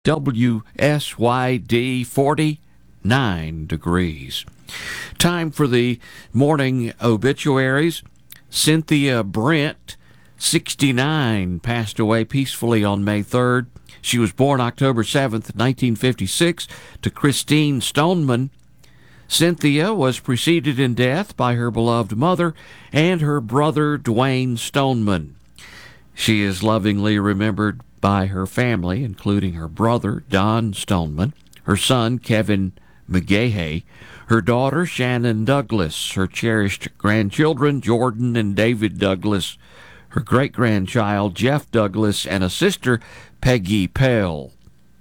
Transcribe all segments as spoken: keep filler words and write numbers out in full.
W S Y D forty-nine degrees. Time for the morning obituaries. Cynthia Brent, sixty-nine, passed away peacefully on May third. She was born October seventh, nineteen fifty-six, to Christine Stoneman. Cynthia was preceded in death by her beloved mother and her brother Dwayne Stoneman. She is lovingly remembered by her family, including her brother Don Stoneman, her son Kevin McGahey, her daughter Shannon Douglas, her cherished grandchildren Jordan and David Douglas, her great-grandchild Jeff Douglas, and a sister Peggy Pell.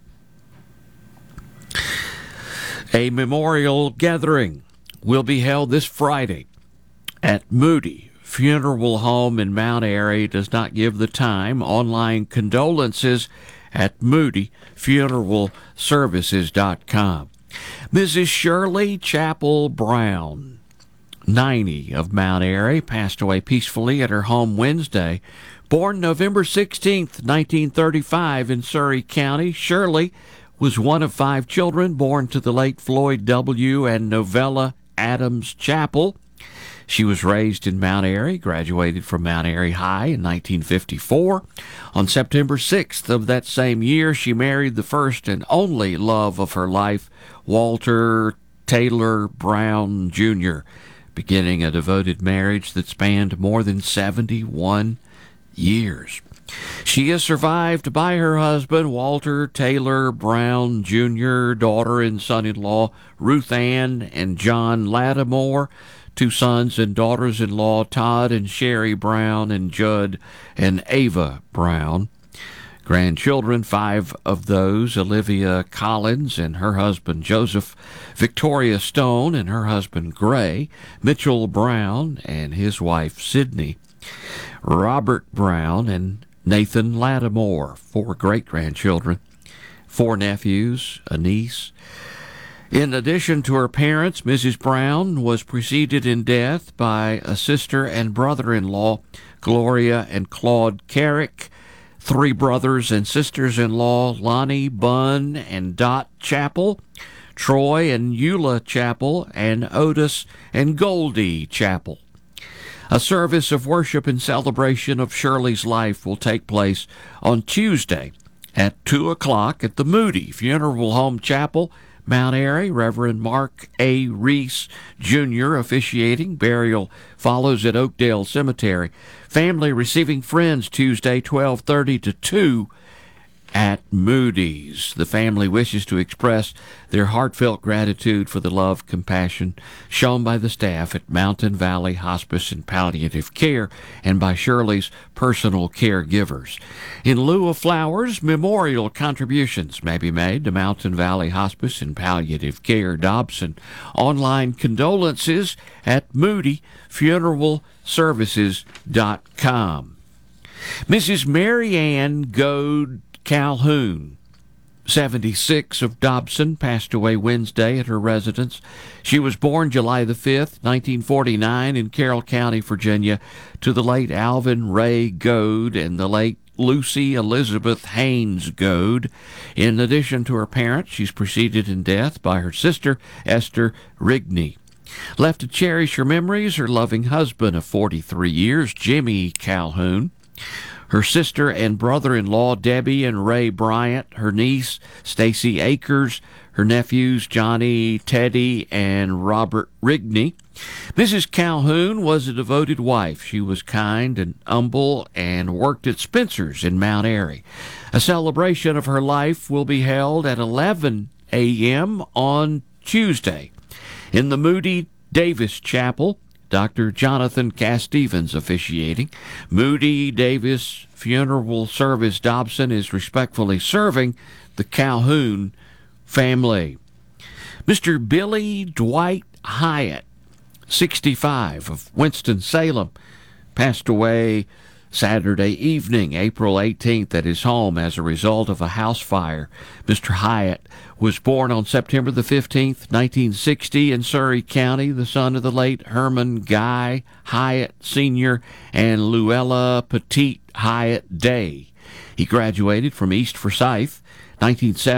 A memorial gathering will be held this Friday at Moody Funeral Home in Mount Airy. Does not give the time. Online condolences at moody funeral services dot com. Missus Shirley Chapel Brown, ninety, of Mount Airy, passed away peacefully at her home Wednesday. Born November sixteenth, nineteen thirty-five in Surry County, Shirley was one of five children born to the late Floyd W. and Novella Adams Chapel. She was raised in Mount Airy, graduated from Mount Airy High in nineteen fifty-four. On September sixth of that same year, she married the first and only love of her life, Walter Taylor Brown, Junior, beginning a devoted marriage that spanned more than seventy-one years. She is survived by her husband, Walter Taylor Brown, Junior, daughter and son-in-law, Ruth Ann and John Lattimore, two sons and daughters-in-law, Todd and Sherry Brown, and Judd and Ava Brown. Grandchildren, five of those, Olivia Collins and her husband Joseph, Victoria Stone and her husband Gray, Mitchell Brown and his wife Sydney, Robert Brown and Nathan Lattimore, four great-grandchildren, four nephews, a niece. In addition to her parents, Missus Brown was preceded in death by a sister and brother-in-law, Gloria and Claude Carrick, three brothers and sisters-in-law, Lonnie, Bunn, and Dot Chapel, Troy and Eula Chapel, and Otis and Goldie Chapel. A service of worship and celebration of Shirley's life will take place on Tuesday at two o'clock at the Moody Funeral Home Chapel, Mount Airy. Reverend Mark A. Reese, Junior officiating. Burial follows at Oakdale Cemetery. Family receiving friends Tuesday, twelve thirty to two at Moody's. The family wishes to express their heartfelt gratitude for the love, compassion shown by the staff at Mountain Valley Hospice and Palliative Care and by Shirley's personal caregivers. In lieu of flowers, memorial contributions may be made to Mountain Valley Hospice and Palliative Care, Dobson. Online condolences at moody funeral services dot com. Missus Mary Ann Goad Calhoun, seventy-six, of Dobson, passed away Wednesday at her residence. She was born July the fifth, nineteen forty-nine, in Carroll County, Virginia, to the late Alvin Ray Goad and the late Lucy Elizabeth Haynes Goad. In addition to her parents, she's preceded in death by her sister, Esther Rigney. Left to cherish her memories, her loving husband of forty-three years, Jimmy Calhoun, her sister and brother-in-law, Debbie and Ray Bryant, her niece, Stacy Akers, her nephews, Johnny, Teddy, and Robert Rigney. Missus Calhoun was a devoted wife. She was kind and humble and worked at Spencer's in Mount Airy. A celebration of her life will be held at eleven a.m. on Tuesday in the Moody Davis Chapel. Doctor Jonathan Cass-Stevens officiating. Moody Davis Funeral Service Dobson is respectfully serving the Calhoun family. Mister Billy Dwight Hyatt, sixty-five, of Winston-Salem, passed away Saturday evening, April eighteenth, at his home as a result of a house fire. Mister Hyatt was born on September the fifteenth, nineteen sixty, in Surry County, the son of the late Herman Guy Hyatt Senior and Luella Petite Hyatt Day. He graduated from East Forsyth, nineteen seventy